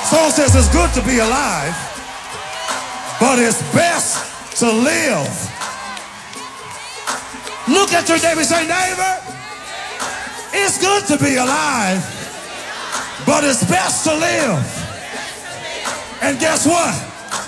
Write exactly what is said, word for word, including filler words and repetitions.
Song says it's good to be alive, but it's best to live. Look at your neighbor and say, neighbor, it's good to be alive, but it's best to live. And guess what?